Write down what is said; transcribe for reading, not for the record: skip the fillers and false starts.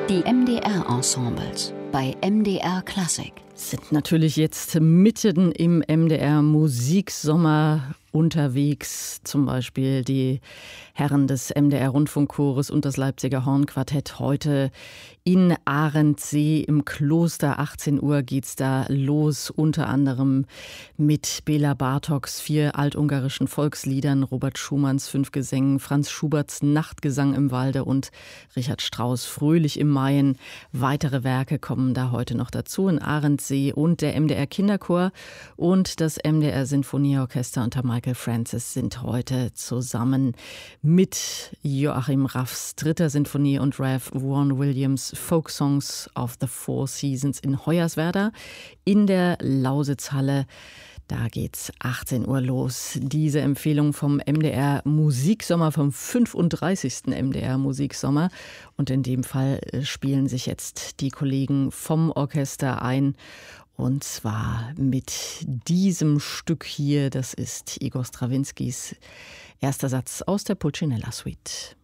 Die MDR-Ensembles bei MDR Klassik sind natürlich jetzt mitten im MDR Musiksommer unterwegs. Zum Beispiel die Herren des MDR Rundfunkchores und das Leipziger Hornquartett heute in Arendsee im Kloster. 18 Uhr geht's da los, unter anderem mit Bela Bartoks 4 altungarischen Volksliedern, Robert Schumanns 5 Gesängen, Franz Schuberts Nachtgesang im Walde und Richard Strauss Fröhlich im Maien. Weitere Werke kommen da heute noch dazu in Arendsee, und der MDR Kinderchor und das MDR Sinfonieorchester unter Michael Francis sind heute zusammen mit Joachim Raffs 3. Sinfonie und Ralph Vaughan Williams Folk Songs of the Four Seasons in Hoyerswerda in der Lausitzhalle. Da geht's 18 Uhr los. Diese Empfehlung vom MDR Musiksommer, vom 35. MDR Musiksommer. Und in dem Fall spielen sich jetzt die Kollegen vom Orchester ein. Und zwar mit diesem Stück hier. Das ist Igor Strawinskys erster Satz aus der Pulcinella Suite.